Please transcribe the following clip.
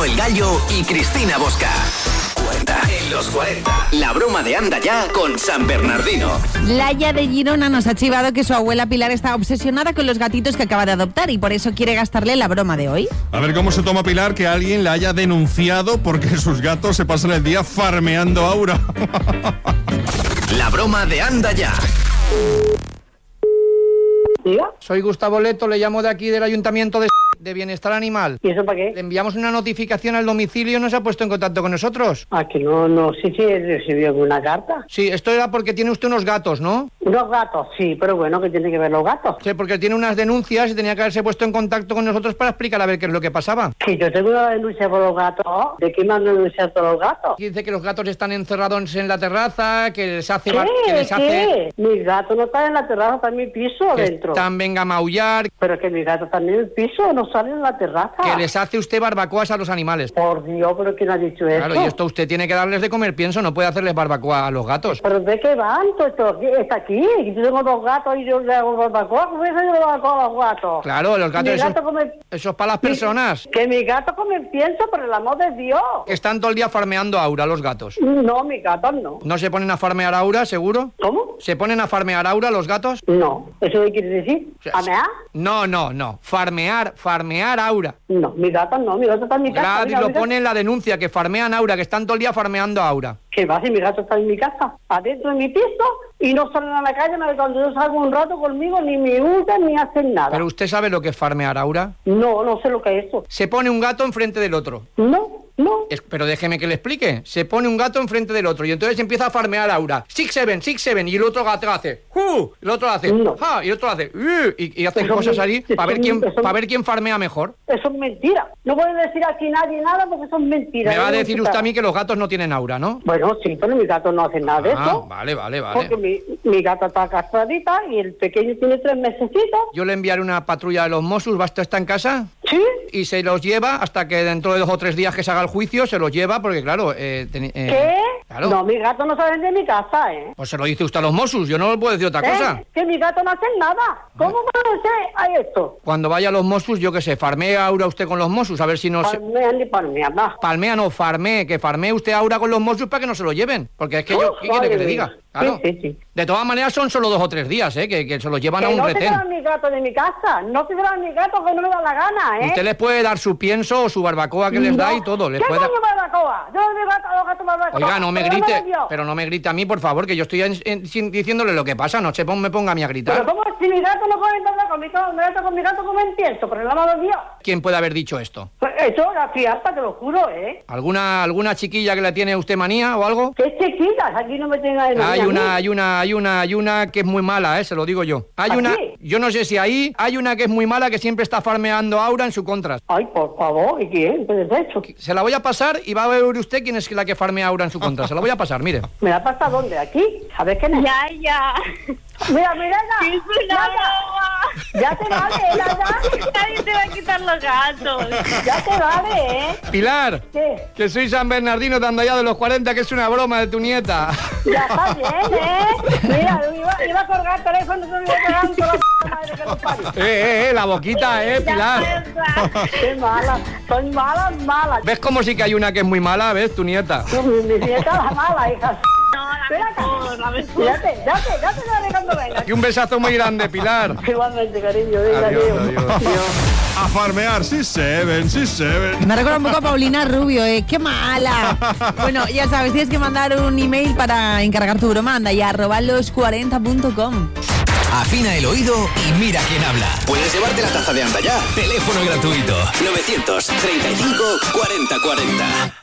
del Gallo y Cristina Bosca. 40. En los 40. La broma de Anda Ya con San Bernardino. Laia de Girona nos ha chivado que su abuela Pilar está obsesionada con los gatitos que acaba de adoptar y por eso quiere gastarle la broma de hoy. A ver cómo se toma Pilar que alguien la haya denunciado porque sus gatos se pasan el día farmeando a Aura. La broma de Anda Ya. ¿Diga? Soy Gustavo Leto, le llamo de aquí del Ayuntamiento de Bienestar Animal. ¿Y eso para qué? Le enviamos una notificación al domicilio y no se ha puesto en contacto con nosotros. Ah, que no sé si he recibido alguna carta. Sí, esto era porque tiene usted unos gatos, ¿no? Unos gatos, sí, pero bueno, ¿qué tiene que ver los gatos? Sí, porque tiene unas denuncias y tenía que haberse puesto en contacto con nosotros para explicar a ver qué es lo que pasaba. Que yo tengo una denuncia por los gatos. ¿De qué me han denunciado todos los gatos? Dice que los gatos están encerrados en la terraza, que les hace... ¿Qué? Mis gatos no están en la terraza, están en mi piso adentro. Están venga a maullar. Pero que mis gatos están en el piso, no salen en la terraza. Que les hace usted barbacoas a los animales. Por Dios, ¿pero quién ha dicho eso? Claro, y esto usted tiene que darles de comer, pienso, no puede hacerles barbacoa a los gatos. ¿Pero de qué van? Esto está aquí. Yo tengo dos gatos y yo le hago barbacoa. ¿Cómo es yo barbacoa a los gatos? Claro, los gatos, come... eso es para las personas. Que mis gatos comen pienso, por el amor de Dios. Están todo el día farmeando a Aura los gatos. No, mis gatos no. ¿No se ponen a farmear a Aura, seguro? ¿Cómo? ¿Se ponen a farmear a Aura los gatos? No. ¿Eso qué quiere decir? ¿Amear? No. Farmear a Aura. No, mis gatos no, mis gatos están en mi casa. Claro, y lo pone en la denuncia, que farmean a Aura, que están todo el día farmeando a Aura. ¿Qué va? Si mi gato está en mi casa, adentro de mi piso, y no salen a la calle, cuando yo salgo un rato conmigo, ni me hurtan ni hacen nada. ¿Pero usted sabe lo que es farmear a Aura? No sé lo que es eso. Se pone un gato enfrente del otro. No. Pero déjeme que le explique. Se pone un gato enfrente del otro y entonces empieza a farmear a Aura. 6-7, y el otro gato hace el otro hace y el otro hace y hacen eso cosas ahí para ver eso, quién farmea mejor. Eso es mentira. No puede decir aquí nadie nada porque eso es mentira. Me va a decir usted a mí que los gatos no tienen Aura, ¿no? Bueno, sí, pero mis gatos no hacen nada de eso. Vale. Porque mi gata está castradita y el pequeño tiene 3 mesecitos. Yo le enviaré una patrulla de los Mossos. ¿Basta está en casa? Sí. Y se los lleva hasta que dentro de 2 o 3 días que se haga el juicio se los lleva porque claro... ¿Qué? Claro. No, mis gatos no salen de mi casa, ¿eh? Pues se lo dice usted a los Mossos, yo no le puedo decir otra cosa. Que mis gatos no hacen nada. ¿Cómo puede ser a esto? Cuando vaya a los Mossos, yo qué sé, farmea Aura usted con los Mossos, a ver si no se... Palmea, no. Palmea no, farmee, que farmee usted Aura con los Mossos para que no se lo lleven. Porque es que yo, ¿qué quiere que le diga? Claro. Sí. De todas maneras son solo 2 o 3 días, que se los llevan a un retén. No se llevan mis gatos de mi casa, no se llevan mis gatos que no me da la gana, ¿eh? Usted les puede dar su pienso o su barbacoa que les da y todo. Les ¿Qué puede... coño barbacoa? Yo no me a los gatos barbacoa. Oiga, no me grite, pero no me grite a mí, por favor, que yo estoy diciéndole lo que pasa, no me ponga a mí a gritar. Pero ¿cómo si mi gato no puede entrar con mi gato comen pienso, por el amor de Dios? ¿Quién puede haber dicho esto? Pues eso, la fiesta, te lo juro, ¿eh? ¿Alguna chiquilla que le tiene usted manía o algo? ¿Qué chiquitas? Aquí no me tenga de manía. Hay una que es muy mala, se lo digo yo. Yo no sé si hay una que es muy mala que siempre está farmeando a Aura en su contra. Ay, por favor, ¿y quién? ¿Qué es eso? Se la voy a pasar y va a ver usted quién es la que farmea a Aura en su contra. Se la voy a pasar, mire. ¿Me la pasa dónde? ¿Aquí? ¿Sabes quién es? Ya. Mira. Ya te vale, nadie te va a quitar los gatos. Ya te vale, ¿eh? Pilar. ¿Qué? Que soy San Bernardino de Anda Ya de los 40, que es una broma de tu nieta. Ya está bien, ¿eh? Mira, iba a colgar el teléfono, no me iba a pegar un toda la madre que nos parió. La boquita, Pilar. Qué mala, son malas. ¿Ves como sí que hay una que es muy mala? ¿Ves? Tu nieta. Mi nieta es la mala, hija. No, la mejor. Ya te daré cuando venga. Y un besazo muy grande, Pilar. Igualmente, cariño. Adiós. A farmear, sí se ven. Me recuerda un poco a Paulina Rubio, ¡qué mala! Bueno, ya sabes, tienes que mandar un email para encargar tu broma, anda ya, @los40.com. Afina el oído y mira quién habla. Puedes llevarte la taza de Anda Ya. Teléfono gratuito 935 40 40.